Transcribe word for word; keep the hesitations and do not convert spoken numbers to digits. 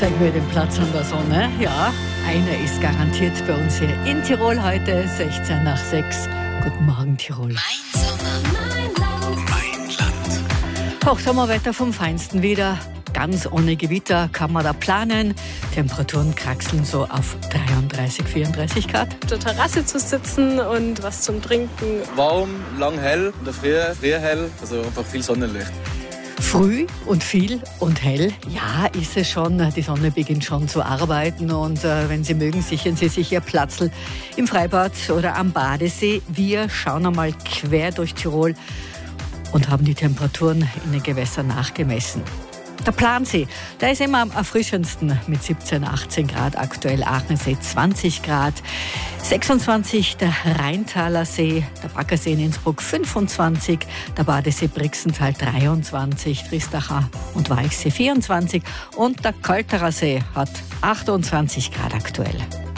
Zeig mir den Platz an der Sonne. Ja, einer ist garantiert bei uns hier in Tirol heute, sechzehn nach sechs. Guten Morgen, Tirol. Mein Sommer, mein Land. Mein Land. Hochsommerwetter vom Feinsten wieder. Ganz ohne Gewitter kann man da planen. Temperaturen kraxeln so auf dreiunddreißig, vierunddreißig Grad. Auf der Terrasse zu sitzen und was zum Trinken. Warm, lang hell, in der Früh, früh hell, also einfach viel Sonnenlicht. Früh und viel und hell, ja, ist es schon. Die Sonne beginnt schon zu arbeiten und äh, wenn Sie mögen, sichern Sie sich Ihr Platzl im Freibad oder am Badesee. Wir schauen einmal quer durch Tirol und haben die Temperaturen in den Gewässern nachgemessen. Der Plansee, der ist immer am erfrischendsten mit siebzehn, achtzehn Grad, aktuell Aachensee zwanzig Grad, sechsundzwanzig der Rheintaler See, der Baggersee in Innsbruck fünfundzwanzig, der Badesee Brixental dreiundzwanzig, Tristacher und Walchsee vierundzwanzig und der Kalterer See hat achtundzwanzig Grad aktuell.